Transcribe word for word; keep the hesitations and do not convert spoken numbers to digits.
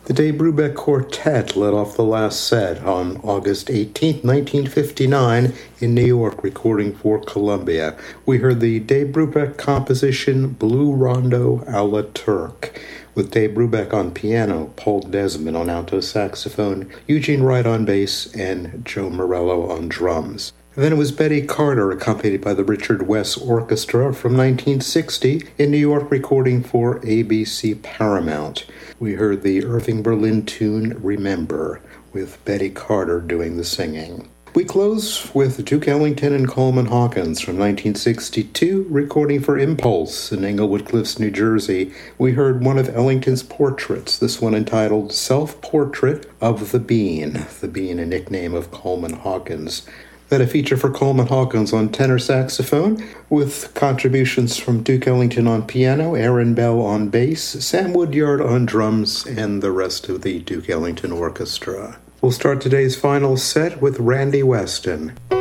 The Dave Brubeck Quartet led off the last set on August eighteenth, nineteen fifty-nine in New York, recording for Columbia. We heard the Dave Brubeck composition Blue Rondo a la Turk, with Dave Brubeck on piano, Paul Desmond on alto saxophone, Eugene Wright on bass, and Joe Morello on drums. Then it was Betty Carter, accompanied by the Richard West Orchestra from nineteen sixty in New York, recording for A B C Paramount. We heard the Irving Berlin tune Remember, with Betty Carter doing the singing. We close with Duke Ellington and Coleman Hawkins from nineteen sixty-two, recording for Impulse in Englewood Cliffs, New Jersey. We heard one of Ellington's portraits, this one entitled Self-Portrait of the Bean, the Bean a nickname of Coleman Hawkins. Then a feature for Coleman Hawkins on tenor saxophone, with contributions from Duke Ellington on piano, Aaron Bell on bass, Sam Woodyard on drums, and the rest of the Duke Ellington Orchestra. We'll start today's final set with Randy Weston.